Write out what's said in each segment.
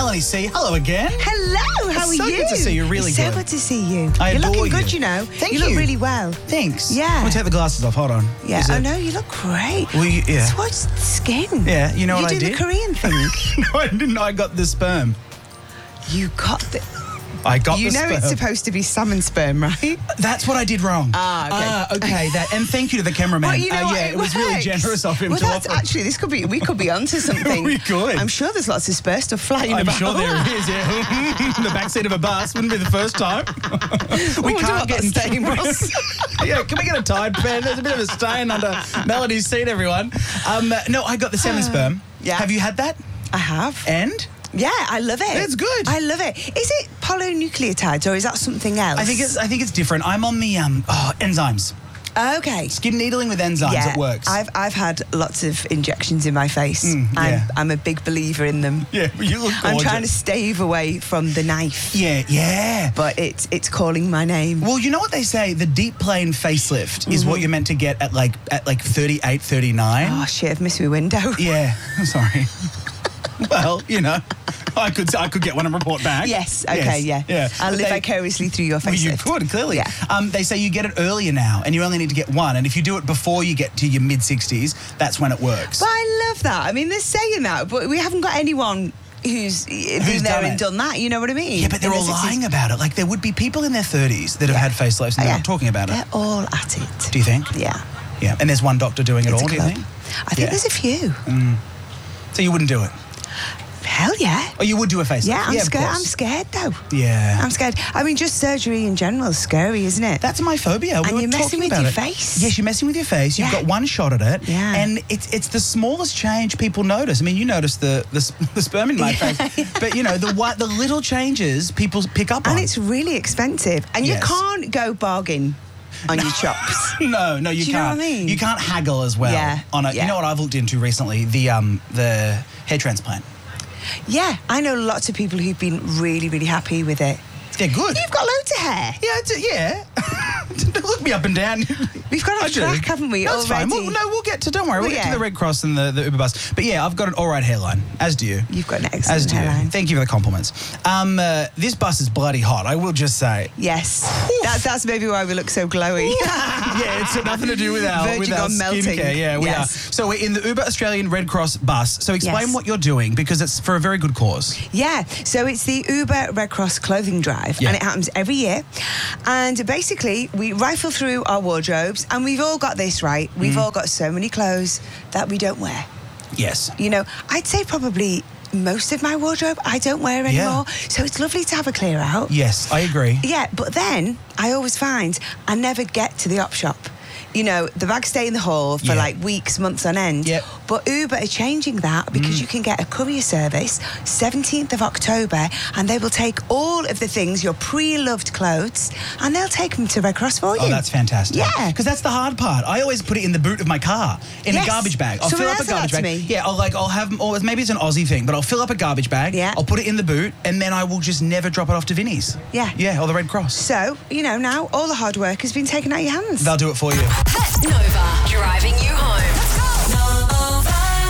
Melanie C, hello again. Hello, how are so you? Good to see you, really it's good. So good to see you. I You're adore looking you. good, you know. Thank you. you. Look really well. Thanks. Yeah. I'm going to take the glasses off, hold on. Yeah, Is I it- know, you look great. Well, yeah. So what's the skin? Yeah, you know what I You did? do the Korean thing. No, I didn't. I got the sperm. You got the... I got You the know sperm. it's supposed to be salmon sperm, right? That's what I did wrong. Okay. And thank you to the cameraman. Well, you know what, yeah, it was really works. generous of him well, to that's offer. actually, we could be onto something. We could. I'm sure there's lots of spur stuff flying I'm about. sure there is, yeah. In the backseat of a bus wouldn't be the first time. We wonder can't what get that stain was. Yeah, can we get a Tide pen? There's a bit of a stain under Melody's seat, everyone. No, I got the salmon sperm. Yeah. Have you had that? I have. And? Yeah, I love it. It's good. I love it. Is it polynucleotides or is that something else? I think it's different. I'm on the enzymes. Okay. Skin needling with enzymes. Yeah, It works. I've had lots of injections in my face. yeah. I'm a big believer in them. Yeah, you look gorgeous. I'm trying to stave away from the knife. Yeah. But it's calling my name. Well, you know what they say? The deep plane facelift is what you're meant to get at like 38, 39. Oh shit, I've missed my window. Yeah, I'm sorry. Well, you know, I could get one and report back. Yes, okay, yeah. I'll But live vicariously through your Well, you facelift. could, clearly. Yeah. They say you get it earlier now, and you only need to get one. And if you do it before you get to your mid-60s, that's when it works. But I love that. I mean, they're saying that, but we haven't got anyone who's been there done and it? done that, you know what I mean? Yeah, but they're In all the 60s. lying about it. Like, there would be people in their 30s that have had facelifts and they're not talking about it. They're all at it. Do you think? Yeah. Yeah. And there's one doctor doing it It's all, a do you club. think? I think Yeah. there's a few. So you wouldn't do it? Hell yeah. Oh, you would do a facelift? Yeah, I'm of scared. course. I'm scared though. Yeah. I'm scared. I mean, just surgery in general is scary, isn't it? That's my phobia. And We were you're messing talking with about your it. face. Yes, you're messing with your face. You've Yeah. got one shot at it. Yeah. And it's the smallest change people notice. I mean, you notice the sperm in my face. But, you know, the little changes people pick up on. And it's really expensive. And Yes. you can't go bargain on your chops. No, you Do you can't. know what I mean? You can't haggle as well. Yeah, On it. yeah. You know what I've looked into recently? The hair transplant. Yeah, I know lots of people who've been really, really happy with it. Yeah, good. You've got loads of hair. Yeah. Look me up and down. We've got I off do. track, haven't we, That's fine. already? We'll get to, don't worry, we'll Well, get to yeah. the Red Cross and the Uber bus. But yeah, I've got an all right hairline, as do you. You've got an As excellent do you. hairline. Thank you for the compliments. This bus is bloody hot, I will just say. Yes. That's maybe why we look so glowy. Yeah, it's nothing to do with our Verging on melting. skincare. Yeah, we Yes. are. So we're in the Uber Australian Red Cross bus. So explain Yes. what you're doing, because it's for a very good cause. Yeah, so it's the Uber Red Cross clothing drive, Yeah. and it happens every year. And basically, we rifle through our wardrobes, and we've all got this, right? We've all got so many clothes that we don't wear. Yes. You know, I'd say probably most of my wardrobe I don't wear anymore. So it's lovely to have a clear out. Yes, I agree. Yeah, but then I always find I never get to the op shop. You know, the bags stay in the hall for Yeah. like weeks, months on end. Yep. But Uber are changing that because you can get a courier service 17th of October, and they will take all of the things, your pre-loved clothes, and they'll take them to Red Cross for you. Oh, that's fantastic. Yeah. Because that's the hard part. I always put it in the boot of my car, in Yes. a garbage bag. I'll Someone fill up a else did garbage that bag. to me. Yeah, I'll have, or maybe it's an Aussie thing, but I'll fill up a garbage bag. Yeah. I'll put it in the boot, and then I will just never drop it off to Vinnie's. Yeah. Yeah, or the Red Cross. So, you know, now all the hard work has been taken out of your hands. They'll do it for you. That's Nova, driving you home.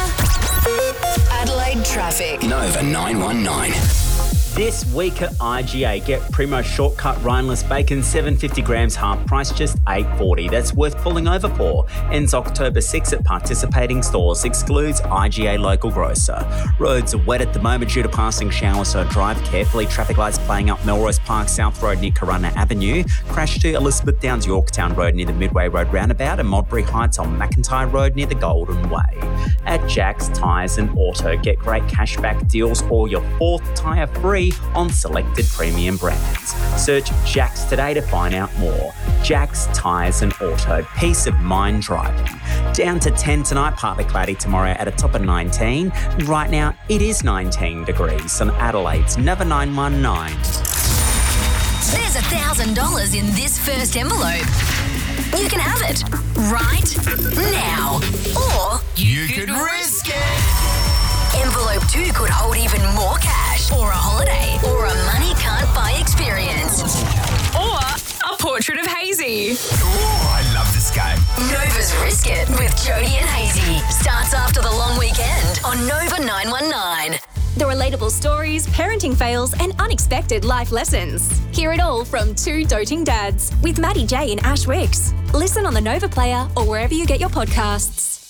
Nova. Adelaide traffic. Nova 919. This week at IGA, get Primo Shortcut Rhineless Bacon, 750 grams, half price, just $8.40. That's worth pulling over for. Ends October 6 at participating stores. Excludes IGA local grocer. Roads are wet at the moment due to passing showers, so drive carefully. Traffic lights playing up Melrose Park South Road near Corunna Avenue. Crash to Elizabeth Downs Yorktown Road near the Midway Road roundabout, and Modbury Heights on McIntyre Road near the Golden Way. At Jack's Tyres and Auto, get great cashback deals or your fourth tyre free on selected premium brands. Search Jack's today to find out more. Jack's Tyres and Auto, peace of mind driving. Down to 10 tonight, partly cloudy tomorrow at a top of 19. Right now, it is 19 degrees on Adelaide's Nova 919. There's $1,000 in this first envelope. You can have it right now. Or You could risk it. envelope 2 could hold even more cash, or a holiday, or a money can't buy experience. Or a portrait of Hazy. Oh, I love this game. Nova's Risk It with Jody and Hazy starts after the long weekend on Nova 919. The relatable stories, parenting fails, and unexpected life lessons. Hear it all from two doting dads with Maddie J and Ash Wicks. Listen on the Nova Player or wherever you get your podcasts.